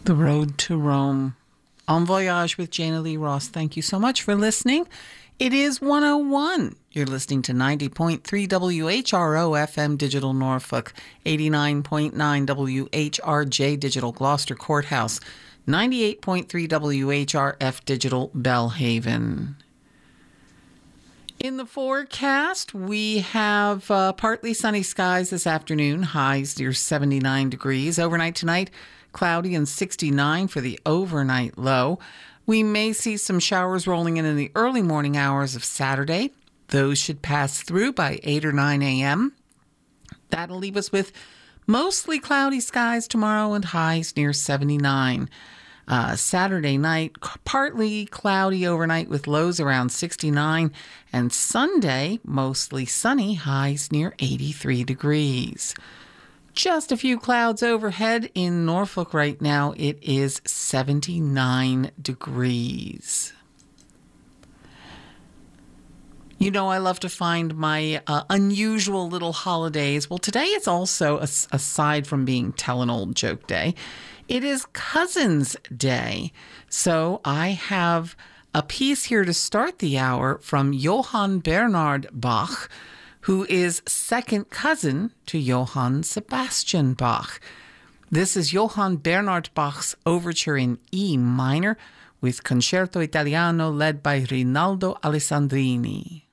The Road to Rome. En Voyage with Jana Lee Ross. Thank you so much for listening. It is 101. You're listening to 90.3 WHRO FM Digital Norfolk, 89.9 WHRJ Digital Gloucester Courthouse, 98.3 WHRF Digital Bellhaven. In the forecast, we have partly sunny skies this afternoon, highs near 79 degrees. Overnight tonight, cloudy and 69 for the overnight low. We may see some showers rolling in the early morning hours of Saturday. Those should pass through by 8 or 9 a.m. That'll leave us with mostly cloudy skies tomorrow and highs near 79. Saturday night, partly cloudy overnight with lows around 69. And Sunday, mostly sunny, highs near 83 degrees. Just a few clouds overhead in Norfolk right now. It is 79 degrees. You know, I love to find my unusual little holidays. Well, today it's also, aside from being Tell an Old Joke Day, it is Cousins Day. So I have a piece here to start the hour from Johann Bernhard Bach, who is second cousin to Johann Sebastian Bach. This is Johann Bernhard Bach's overture in E minor with Concerto Italiano led by Rinaldo Alessandrini.